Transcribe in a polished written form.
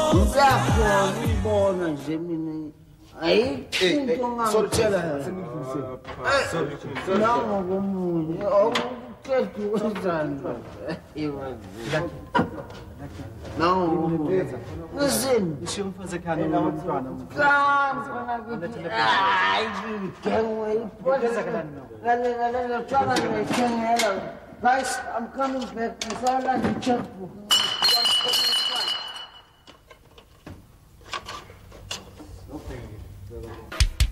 Ngiyakhona ukubona nje mina. Ayikho into ongangitshela. Nangokomunye awuqedi wenzani. Nangokomunye. Listen. Ngisho umfazi ekhaya nomntwana. Hayi, ngengwe iphosa kalena tshwana ngithengela. Guys, I'm coming back. Ngisala checkbook.